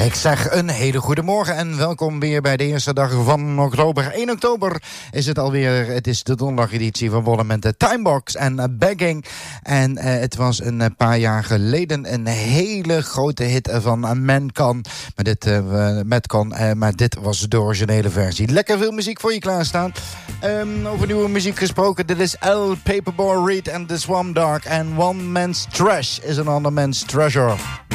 Ik zeg een hele goede morgen en welkom weer bij de eerste dag van oktober. 1 oktober is het alweer. Het is de donderdageditie van Wolle met de Timebox en Begging. En het was een paar jaar geleden een hele grote hit van Metcon. Maar dit was de originele versie. Lekker veel muziek voor je klaarstaan. Over nieuwe muziek gesproken. Dit is L. Paperboy Reed en The Swamp Dog. En One Man's Trash is Another Man's Treasure.